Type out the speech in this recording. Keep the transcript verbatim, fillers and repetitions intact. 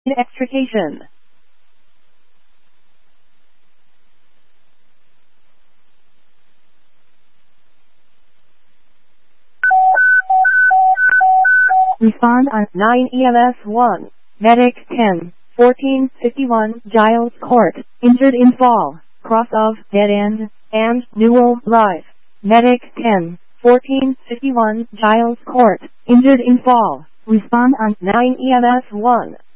extrication. Respond on nine E M S one. Medic ten, fourteen fifty-one Giles Court. Injured in fall, cross of dead end, and Newell Live. Medic ten, fourteen fifty-one Giles Court. Injured in fall. Respond on nine E M S one.